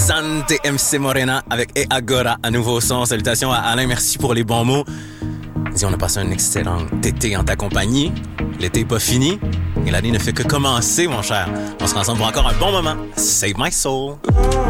Santé MC Morena avec E Agora à nouveau son. Salutations à Alain, merci pour les bons mots. Dis, on a passé un excellent été en ta compagnie. L'été n'est pas fini et l'année ne fait que commencer, mon cher. On sera ensemble pour encore un bon moment. Save my soul.